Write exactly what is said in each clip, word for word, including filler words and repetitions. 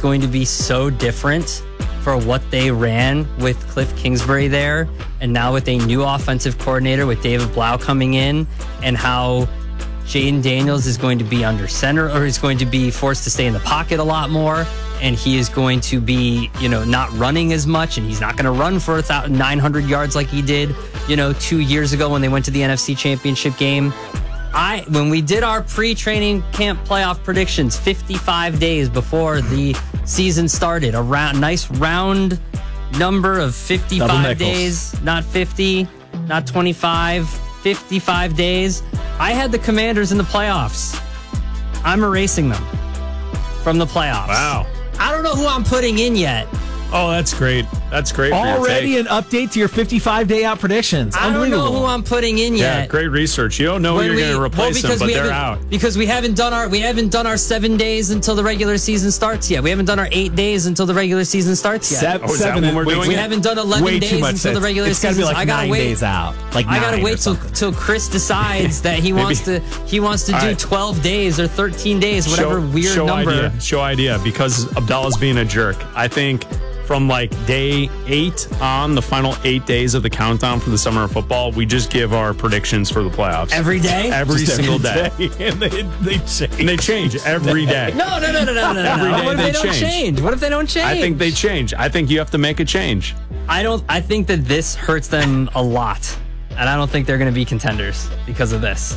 going to be so different for what they ran with Cliff Kingsbury there, and now with a new offensive coordinator with David Blau coming in, and how Jaden Daniels is going to be under center, or is going to be forced to stay in the pocket a lot more, and he is going to be, you know, not running as much, and he's not going to run for nine hundred yards like he did, you know, two years ago when they went to the N F C Championship game. I when we did our pre-training camp playoff predictions fifty-five days before the season started, a round, nice round number of fifty-five days, not fifty, not twenty-five, fifty-five days. I had the Commanders in the playoffs. I'm erasing them from the playoffs. Wow. I don't know who I'm putting in yet. Oh, that's great. That's great. Already an update to your fifty-five day out predictions. I don't know who I'm putting in yet. Yeah, great research. You don't know When who you're we- going to replace well, them, but we they're haven't- out. Because we haven't done our we haven't done our seven days until the regular season starts yet. We haven't done our eight days until the regular season starts yet. Seven, Oh, is that seven when we're wait, doing we it? haven't done eleven way days too much. until the regular it's gotta season. be like I gotta nine wait. days out. Like I gotta nine wait or till something. till Chris decides that he wants to he wants to All do right. twelve days or thirteen days, whatever show, weird show number. Idea, show idea, because Abdallah's being a jerk. I think from like day eight on, the final eight days of the countdown for the summer of football, we just give our predictions for the playoffs. Every day? Every Just single every day. and they, they change. And they change every day. No, no, no, no, no, no, no. Every day What if they they don't change. change? What if they don't change? I think they change. I think you have to make a change. I don't. I think that this hurts them a lot, and I don't think they're going to be contenders because of this.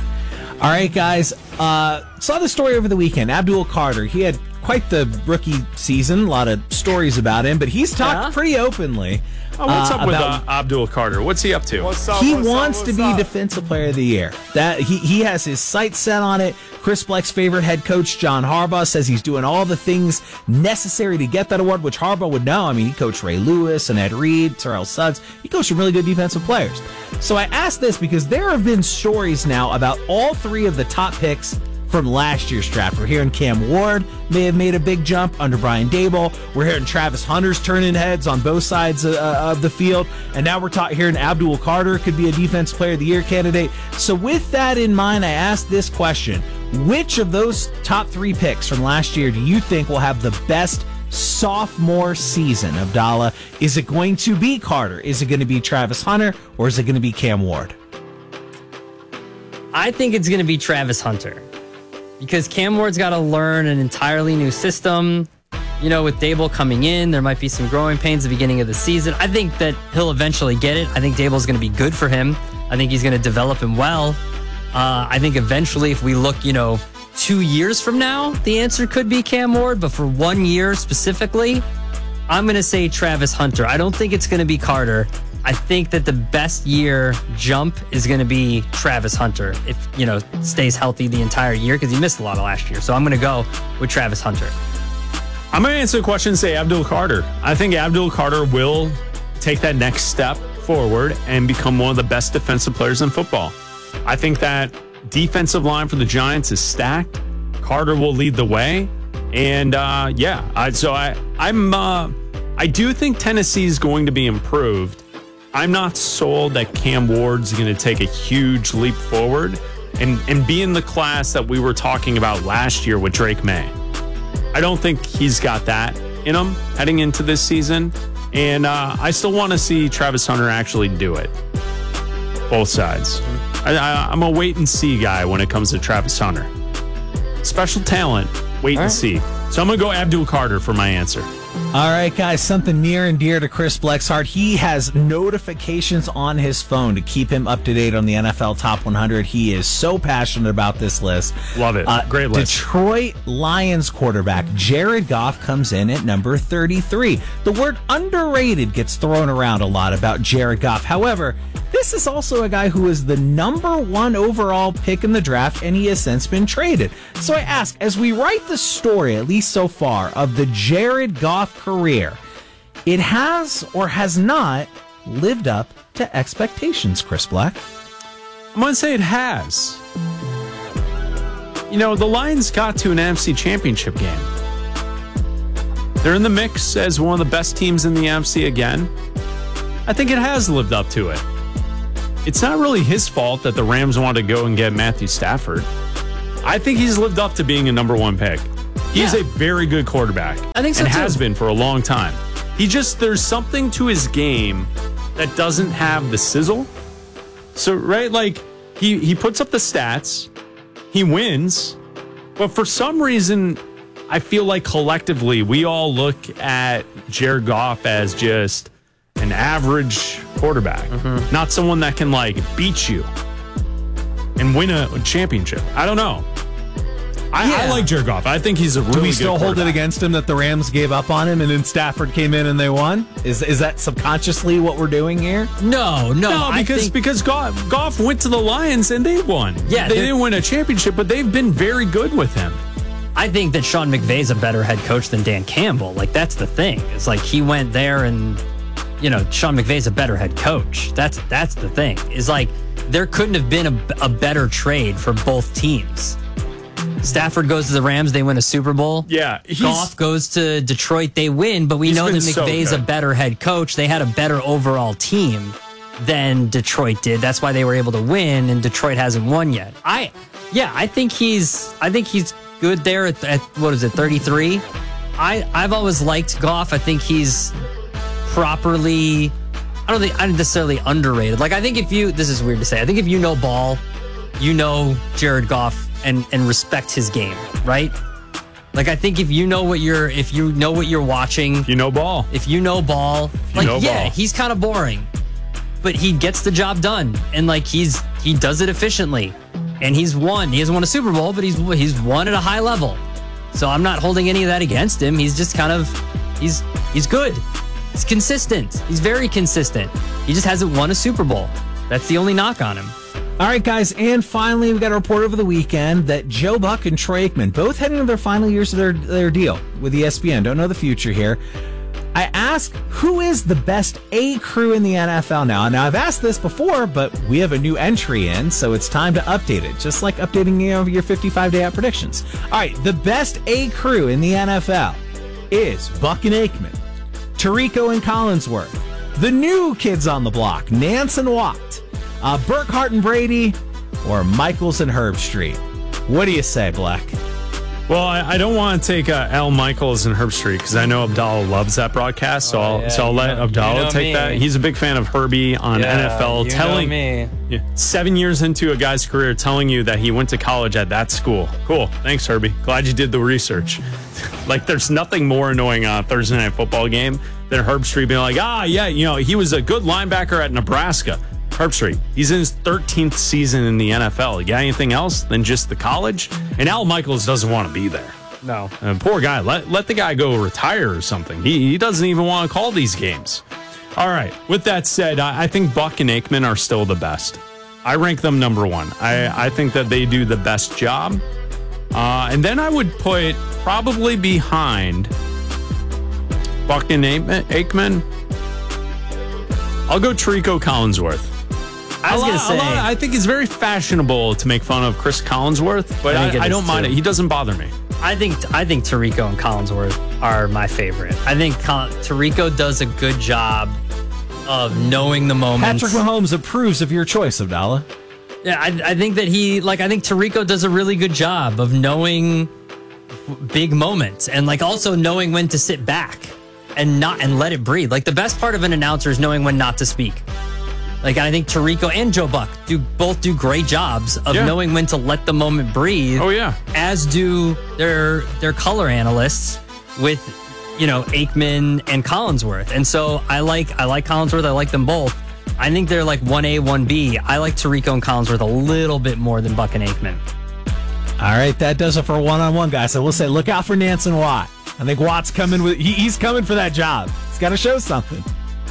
All right, guys. Uh, saw the story over the weekend. Abdul Carter. He had quite the rookie season. A lot of stories about him, but he's talked Yeah? pretty openly. Oh, what's uh, up with about- uh, Abdul Carter? What's he up to? What's up, He what's wants up, to what's be up? Defensive Player of the Year. That he he has his sights set on it. Chris Black's favorite head coach, John Harbaugh, says he's doing all the things necessary to get that award, which Harbaugh would know. I mean, he coached Ray Lewis and Ed Reed, Terrell Suggs. He coached some really good defensive players. So I asked this because there have been stories now about all three of the top picks from last year's draft. We're hearing Cam Ward may have made a big jump under Brian Dable. We're hearing Travis Hunter's turning heads on both sides uh, of the field. And now we're ta- hearing Abdul Carter could be a Defensive Player of the Year candidate. So with that in mind, I asked this question. Which of those top three picks from last year do you think will have the best sophomore season, Abdallah? Is it going to be Carter? Is it going to be Travis Hunter? Or is it going to be Cam Ward? I think it's going to be Travis Hunter, because Cam Ward's got to learn an entirely new system. You know, with Dable coming in, there might be some growing pains at the beginning of the season. I think that he'll eventually get it. I think Dable's going to be good for him. I think he's going to develop him well. Uh, I think eventually, if we look, you know, two years from now, the answer could be Cam Ward. But for one year specifically, I'm going to say Travis Hunter. I don't think it's going to be Carter. I think that the best year jump is going to be Travis Hunter if, you know, stays healthy the entire year, because he missed a lot of last year. So I'm going to go with Travis Hunter. I'm going to answer the question and say Abdul Carter. I think Abdul Carter will take that next step forward and become one of the best defensive players in football. I think that defensive line for the Giants is stacked. Carter will lead the way. And, uh, yeah, I, so I, I'm, uh, I do think Tennessee is going to be improved. I'm not sold that Cam Ward's going to take a huge leap forward and, and be in the class that we were talking about last year with Drake May. I don't think he's got that in him heading into this season. And uh, I still want to see Travis Hunter actually do it. Both sides. I, I, I'm a wait and see guy when it comes to Travis Hunter. Special talent, wait and see. So I'm going to go Abdul Carter for my answer. All right, guys, something near and dear to Chris Black's heart. He has notifications on his phone to keep him up to date on the N F L Top one hundred. He is so passionate about this list. Love it. Uh, Great list. Detroit Lions quarterback Jared Goff comes in at number thirty-three. The word underrated gets thrown around a lot about Jared Goff. However, this is also a guy who is the number one overall pick in the draft, and he has since been traded. So I ask, as we write the story, at least so far, of the Jared Goff career, it has or has not lived up to expectations, Chris Black? I'm going to say it has. You know, the Lions got to an N F C Championship game. They're in the mix as one of the best teams in the N F C again. I think it has lived up to it. It's not really his fault that the Rams wanted to go and get Matthew Stafford. I think he's lived up to being a number one pick. He's Yeah. a very good quarterback. I think so, and too. has been for a long time. He just, there's something to his game that doesn't have the sizzle. So, right, like, he, he puts up the stats, he wins, but for some reason, I feel like collectively we all look at Jared Goff as just an average quarterback, Mm-hmm. not someone that can, like, beat you and win a championship. I don't know. I, I Yeah. like Jared Goff. I think he's a really Do we good still hold it quarterback. against him that the Rams gave up on him and then Stafford came in and they won? Is is that subconsciously what we're doing here? No, no, No, I because think, because Goff, Goff went to the Lions and they won. Yeah, they they're- didn't win a championship, but they've been very good with him. I think that Sean McVay's a better head coach than Dan Campbell. Like, that's the thing. It's like he went there and, you know, Sean McVay's a better head coach. That's that's the thing. Is like there couldn't have been a, a better trade for both teams. Stafford goes to the Rams, they win a Super Bowl. Yeah, he's- Goff goes to Detroit, they win, but we He's know that been so McVay's a good. better head coach. They had a better overall team than Detroit did. That's why they were able to win, and Detroit hasn't won yet. I, yeah, I think he's, I think he's good there at, at what is it, thirty-three. I, I've always liked Goff. I think he's properly. I don't think I'm necessarily underrated. Like I think if you, this is weird to say. I think if you know ball, you know Jared Goff and and respect his game, right? Like I think if you know what you're, if you know what you're watching, You know ball. if you know ball, like know yeah, ball. he's kind of boring, but he gets the job done, and like he's he does it efficiently, and he's won. He hasn't won a Super Bowl, but he's he's won at a high level. So I'm not holding any of that against him. He's just kind of he's he's good. He's consistent. He's very consistent. He just hasn't won a Super Bowl. That's the only knock on him. All right, guys, and finally, we got a report over the weekend that Joe Buck and Troy Aikman, both heading into their final years of their, their deal with E S P N. Don't know the future here. I asked, who is the best A crew in the N F L now? Now, I've asked this before, but we have a new entry in, so it's time to update it, just like updating you know, your fifty-five day out predictions. All right, the best A crew in the N F L is Buck and Aikman, Tirico and Collinsworth, the new kids on the block, Nance and Watt, uh, Burkhart and Brady, or Michaels and Herb Street. What do you say, Black? Well, I, I don't want to take uh, Al Michaels and Herb Street because I know Abdallah loves that broadcast, so I'll yeah, so I'll you let know- Abdallah you know take me. that. He's a big fan of Herbie on N F L, telling me. Yeah, seven years into a guy's career, telling you that he went to college at that school. Cool, thanks, Herbie. Glad you did the research. Like, there's nothing more annoying on a Thursday night football game than Herb Street being like, ah, yeah, you know, he was a good linebacker at Nebraska. Herb Street, he's in his thirteenth season in the N F L. You got anything else than just the college? And Al Michaels doesn't want to be there. No. Uh, poor guy. Let let the guy go retire or something. He, he doesn't even want to call these games. All right. With that said, I, I think Buck and Aikman are still the best. I rank them number one. I, I think that they do the best job. Uh, and then I would put probably behind Buck and Aikman. Aikman I'll go Tirico Collinsworth. I was A gonna lot- say. a lot- I think it's very fashionable to make fun of Chris Collinsworth, but I I, think it I is don't mind too. it. He doesn't bother me. I think I think Tirico and Collinsworth are my favorite. I think Col- Tirico does a good job of knowing the moments. Patrick Mahomes approves of your choice, Abdallah. Yeah, I, I think that he like I think Tirico does a really good job of knowing big moments and like also knowing when to sit back and not and let it breathe. Like the best part of an announcer is knowing when not to speak. Like I think Tirico and Joe Buck do both do great jobs of Yeah. knowing when to let the moment breathe. Oh, yeah. As do their their color analysts with you know Aikman and Collinsworth. And so I like I like Collinsworth. I like them both. I think they're like one A, one B. I like Tirico and Collinsworth a little bit more than Buck and Aikman. All right, that does it for one-on-one, guys. So we'll say, look out for Nance and Watt. I think Watt's coming with. He, he's coming for that job. He's got to show something.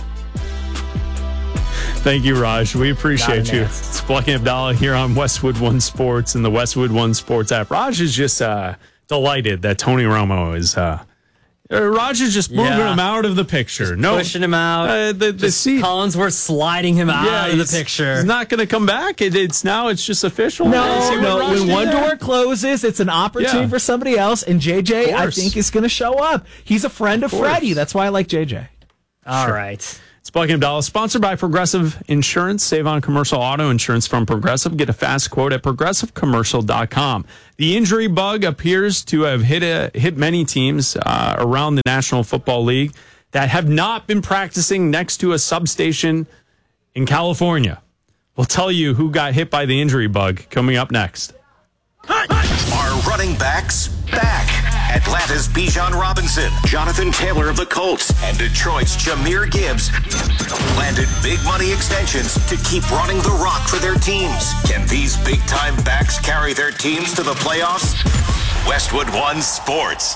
Thank you, Raj. We appreciate Got it, you. Nance. It's Black and Abdallah here on Westwood One Sports and the Westwood One Sports app. Raj is just uh, delighted that Tony Romo is. Uh, uh, Raj is just moving Yeah. him out of the picture. No, Pushing him out. Uh, the the Just seat. Collinsworth sliding him out Yeah, of the he's- picture. He's not going to come back. It, it's now. It's just official. See No, what no. Raj When did one there? door closes, it's an opportunity Yeah. for somebody else. And J J, Of I course. think, is going to show up. He's a friend of, Of course. Freddie. That's why I like J J. All right. It's Blake and Abdallah, sponsored by Progressive Insurance. Save on commercial auto insurance from Progressive. Get a fast quote at progressive commercial dot com. The injury bug appears to have hit a, hit many teams uh, around the National Football League that have not been practicing next to a substation in California. We'll tell you who got hit by the injury bug coming up next. Are running backs back? Atlanta's Bijan Robinson, Jonathan Taylor of the Colts, and Detroit's Jahmyr Gibbs landed big money extensions to keep running the rock for their teams. Can these big-time backs carry their teams to the playoffs? Westwood One Sports.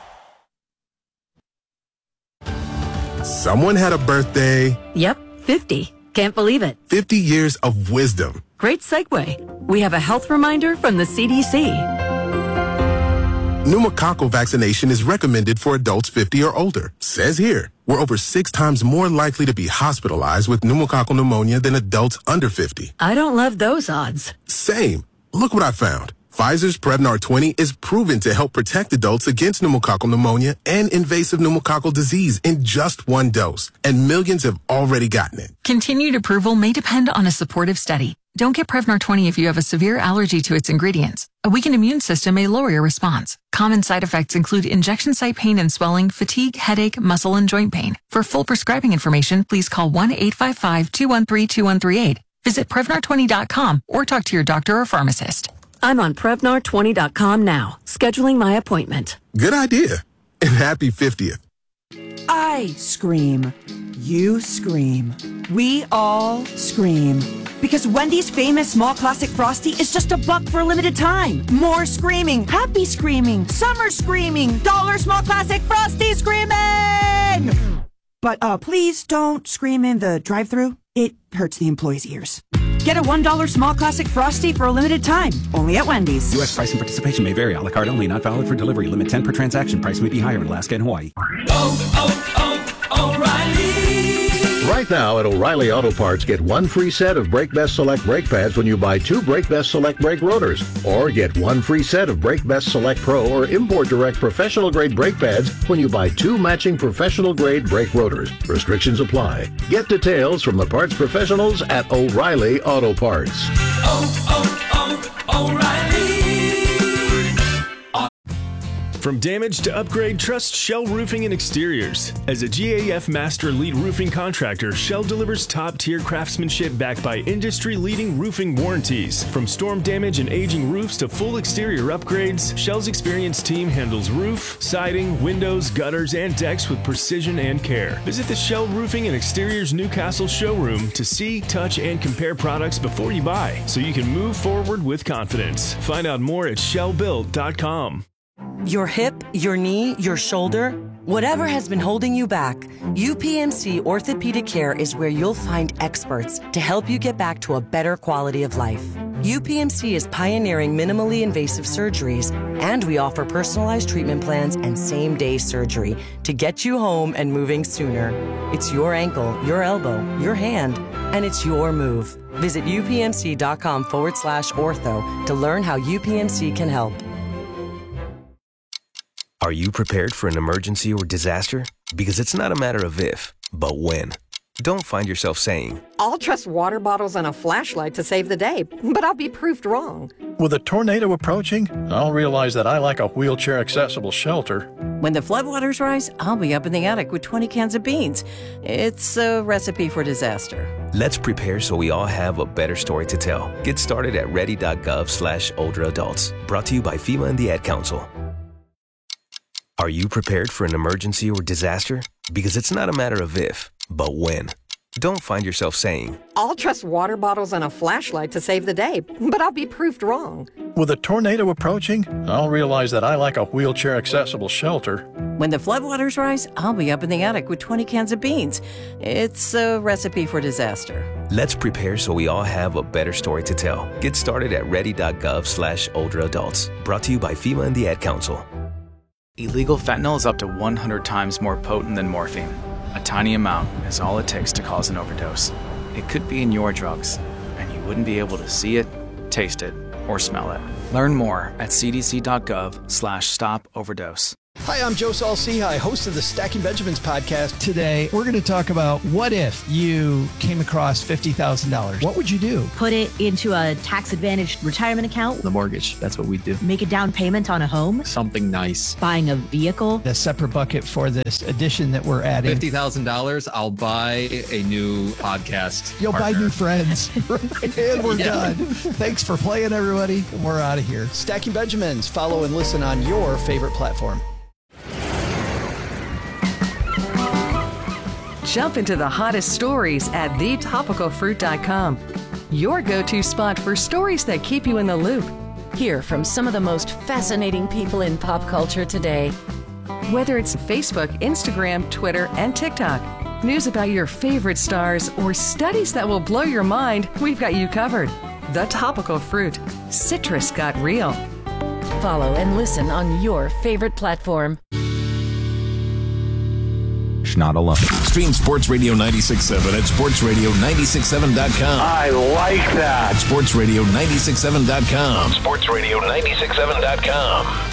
Someone had a birthday. Yep, fifty. Can't believe it. fifty years of wisdom. Great segue. We have a health reminder from the C D C. Pneumococcal vaccination is recommended for adults fifty or older. Says here, we're over six times more likely to be hospitalized with pneumococcal pneumonia than adults under fifty. I don't love those odds. Same. Look what I found. Pfizer's Prevnar twenty is proven to help protect adults against pneumococcal pneumonia and invasive pneumococcal disease in just one dose. And millions have already gotten it. Continued approval may depend on a supportive study. Don't get Prevnar twenty if you have a severe allergy to its ingredients. A weakened immune system may lower your response. Common side effects include injection site pain and swelling, fatigue, headache, muscle, and joint pain. For full prescribing information, please call one eight five five, two one three, two one three eight. Visit Prevnar twenty dot com or talk to your doctor or pharmacist. I'm on Prevnar twenty dot com now, scheduling my appointment. Good idea. And happy fiftieth. I scream. You scream. We all scream. Because Wendy's famous small classic Frosty is just a buck for a limited time. More screaming, happy screaming, summer screaming, dollar small classic Frosty screaming! But uh, please don't scream in the drive-thru. It hurts the employees' ears. Get a one dollar small classic Frosty for a limited time, only at Wendy's. U S price and participation may vary. A la carte only, not valid for delivery. Limit ten per transaction. Price may be higher in Alaska and Hawaii. Oh, oh, oh, O'Reilly! Right now at O'Reilly Auto Parts, get one free set of Brake Best Select brake pads when you buy two Brake Best Select brake rotors. Or get one free set of Brake Best Select Pro or Import Direct professional grade brake pads when you buy two matching professional grade brake rotors. Restrictions apply. Get details from the parts professionals at O'Reilly Auto Parts. Oh, oh, oh, O'Reilly! From damage to upgrade, trust Shell Roofing and Exteriors. As a G A F Master Elite Roofing Contractor, Shell delivers top-tier craftsmanship backed by industry-leading roofing warranties. From storm damage and aging roofs to full exterior upgrades, Shell's experienced team handles roof, siding, windows, gutters, and decks with precision and care. Visit the Shell Roofing and Exteriors Newcastle showroom to see, touch, and compare products before you buy, so you can move forward with confidence. Find out more at shell build dot com. Your hip, your knee, your shoulder, whatever has been holding you back, U P M C Orthopedic Care is where you'll find experts to help you get back to a better quality of life. U P M C is pioneering minimally invasive surgeries, and we offer personalized treatment plans and same-day surgery to get you home and moving sooner. It's your ankle, your elbow, your hand, and it's your move. Visit upmc.com forward slash ortho to learn how U P M C can help. Are you prepared for an emergency or disaster? Because it's not a matter of if, but when. Don't find yourself saying, I'll trust water bottles and a flashlight to save the day, but I'll be proved wrong. With a tornado approaching, I'll realize that I like a wheelchair-accessible shelter. When the floodwaters rise, I'll be up in the attic with twenty cans of beans. It's a recipe for disaster. Let's prepare so we all have a better story to tell. Get started at ready.gov slash older adults. Brought to you by FEMA and the Ad Council. Are you prepared for an emergency or disaster? Because it's not a matter of if, but when. Don't find yourself saying, I'll trust water bottles and a flashlight to save the day, but I'll be proved wrong. With a tornado approaching, I'll realize that I like a wheelchair-accessible shelter. When the floodwaters rise, I'll be up in the attic with twenty cans of beans. It's a recipe for disaster. Let's prepare so we all have a better story to tell. Get started at ready.gov slash older adults. Brought to you by FEMA and the Ad Council. Illegal fentanyl is up to one hundred times more potent than morphine. A tiny amount is all it takes to cause an overdose. It could be in your drugs, and you wouldn't be able to see it, taste it, or smell it. Learn more at cdc.gov slash stop overdose. Hi, I'm Joe Saul-Sehy, host of the Stacking Benjamins podcast. Today, we're going to talk about what if you came across fifty thousand dollars? What would you do? Put it into a tax-advantaged retirement account. The mortgage, that's what we do. Make a down payment on a home. Something nice. Buying a vehicle. A separate bucket for this addition that we're adding. fifty thousand dollars, I'll buy a new podcast You'll partner. buy new friends. And we're yeah. done. Thanks for playing, everybody. We're out of here. Stacking Benjamins. Follow and listen on your favorite platform. Jump into the hottest stories at the topical fruit dot com. Your go-to spot for stories that keep you in the loop. Hear from some of the most fascinating people in pop culture today. Whether it's Facebook, Instagram, Twitter, and TikTok, news about your favorite stars, or studies that will blow your mind, we've got you covered. The Topical Fruit. Citrus got real. Follow and listen on your favorite platform. Not alone. Stream Sports Radio ninety-six point seven at sports radio nine six seven dot com. I like that. sports radio nine six seven dot com. sports radio nine six seven dot com.